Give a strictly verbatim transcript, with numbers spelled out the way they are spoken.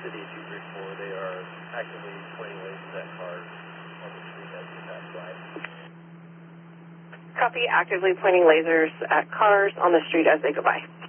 City two three four. They are actively pointing lasers at cars on the street as they pass by. Copy, actively pointing lasers at cars on the street as they go by.